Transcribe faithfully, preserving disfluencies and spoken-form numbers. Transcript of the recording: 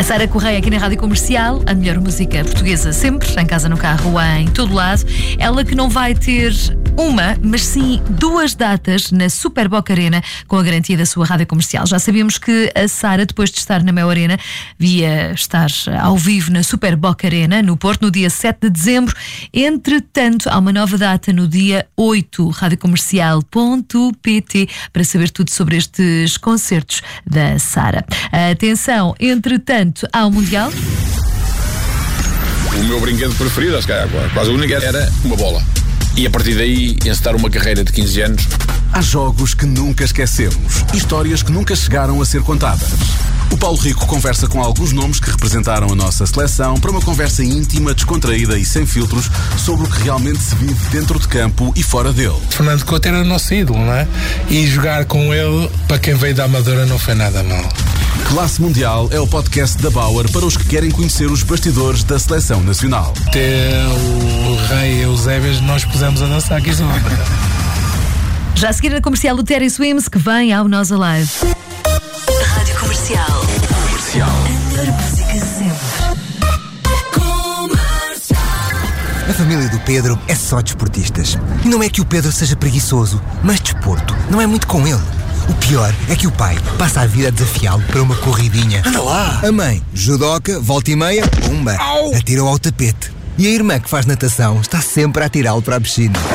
A Sara Correia aqui na Rádio Comercial, a melhor música portuguesa sempre, em casa, no carro, em todo lado. Ela que não vai ter uma, mas sim duas datas na Super Boca Arena com a garantia da sua Rádio Comercial. Já sabíamos que a Sara, depois de estar na Mel Arena, via estar ao vivo na Super Boca Arena, no Porto, no dia sete de dezembro. Entretanto, há uma nova data no dia oito, radiocomercial ponto pt, para saber tudo sobre estes concertos da Sara. Atenção, entretanto, há o Mundial. O meu brinquedo preferido, acho que é quase o único, era uma bola. E a partir daí, encetar uma carreira de quinze anos. Há jogos que nunca esquecemos, histórias que nunca chegaram a ser contadas. O Paulo Rico conversa com alguns nomes que representaram a nossa seleção para uma conversa íntima, descontraída e sem filtros sobre o que realmente se vive dentro de campo e fora dele. Fernando Couto era o nosso ídolo, não é? E jogar com ele, para quem veio da Amadora, não foi nada mal. Classe Mundial é o podcast da Bauer para os que querem conhecer os bastidores da seleção nacional. Até o rei Eusébio nós pusemos a dançar aqui só. Já a seguir na Comercial, o Terry Swims, que vem ao Nós Alive. Rádio Comercial. Comercial. A melhor música sempre. A família do Pedro é só desportistas. E não é que o Pedro seja preguiçoso, mas desporto não é muito com ele. O pior é que o pai passa a vida a desafiá-lo para uma corridinha. Anda lá! A mãe, judoca, volta e meia, pumba, atira-o ao tapete. E a irmã que faz natação está sempre a atirá-lo para a piscina.